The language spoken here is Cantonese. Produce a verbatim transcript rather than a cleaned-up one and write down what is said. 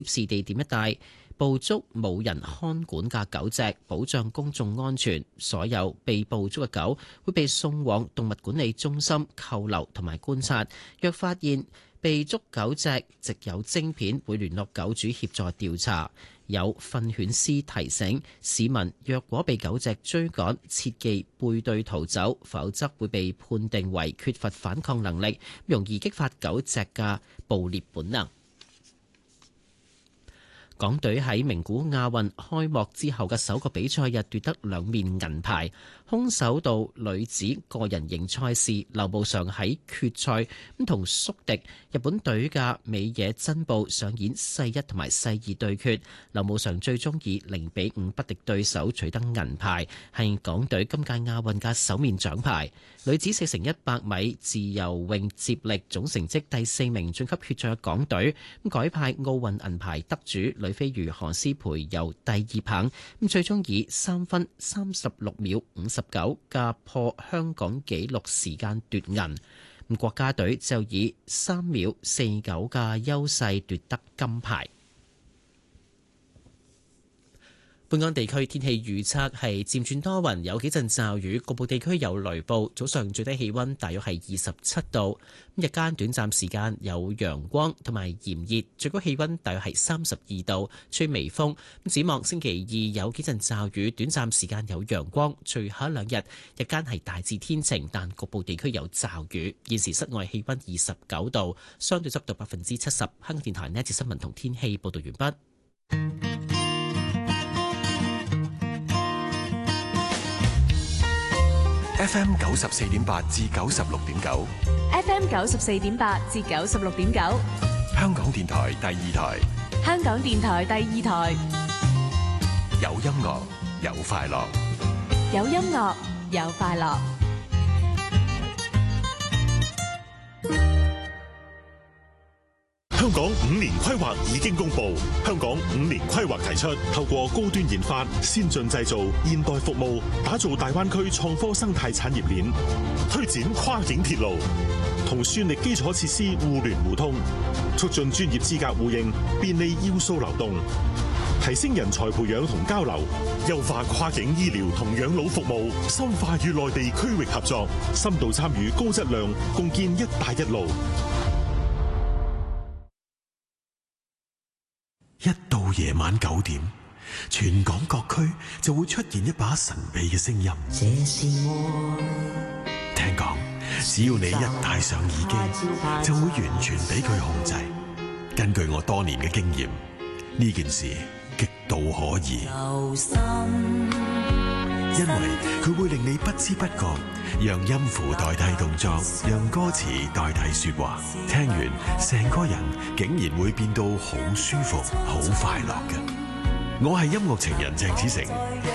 事地點一帶捕捉冇人看管嘅狗隻，保障公眾安全。所有被捕捉嘅狗會被送往動物管理中心扣留同埋觀察。若發現被捉狗隻植有晶片，會聯絡狗主協助調查。有訓犬師提醒市民，若果被狗隻追趕，切忌背對逃走，否則會被判定為缺乏反抗能力，容易激發狗隻嘅捕獵本能。港隊喺名古亞運開幕之後嘅首個比賽日奪得兩面銀牌。空手道女子個人型賽事，劉慕裳喺決賽咁同宿敵日本隊嘅美野真步上演世一同埋世二對決。劉慕裳最終以零比五不敵對手，取得銀牌，係港隊今屆亞運嘅首面獎牌。女子四乘一百米自由泳接力總成績第四名晉級決賽嘅港隊，咁改派奧運銀牌得主呂飛魚何詩蓓游第二棒，咁最終以三分三十六秒五十九嘅破香港紀錄時間奪銀。咁國家隊就以三秒四九嘅優勢奪得金牌。本港地區天氣預測係漸轉多雲，有幾陣驟雨，局部地區有雷暴。早上最低氣溫大約係二十七度，日間短暫時間有陽光同埋炎熱，最高氣溫大約係三十二度，吹微風。展望星期二有幾陣驟雨，短暫時間有陽光，隨後一兩日日間係大致天晴，但局部地區有驟雨。現時室外氣溫二十九度，相對濕度百分之七十。香港電台呢一節新聞同天氣報道完畢。 F M 九十四點八至九十六點九 ，F M 九十四點八至九十六點九， 香港電台第二台， 香港電台第二台， 有音樂有快樂， 有音樂有快樂。 香港五年規劃已經公布，香港五年規劃提出透過高端研發、先進製造、現代服務，打造大灣區創科生態產業鏈，推展跨境鐵路，同算力基礎設施互聯互通，促進專業資格互認，便利要素流動，提升人才培養同交流，優化跨境醫療同養老服務，深化與內地區域合作，深度參與高質量共建一帶一路。 一到夜晚九點，全港各區就會出現一把神秘嘅聲音。這是愛。聽講，只要你一戴上耳機，就會完全俾佢控制。根據我多年嘅經驗，呢件事極度可疑，因為佢會令你不知不覺讓音符代替動作，讓歌詞代替說話。聽完成個人竟然會變到好舒服、好快樂嘅。我係音樂情人鄭子誠。